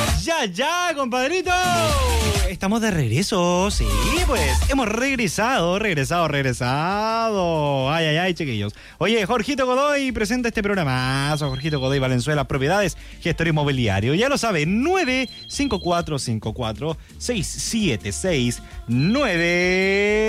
Ya, compadrito. Estamos de regreso, sí, pues. Hemos regresado. Ay, chiquillos. Oye, Jorgito Godoy presenta este programazo. Jorgito Godoy Valenzuela, propiedades, gestor inmobiliario. Ya lo sabe, 95454-6769.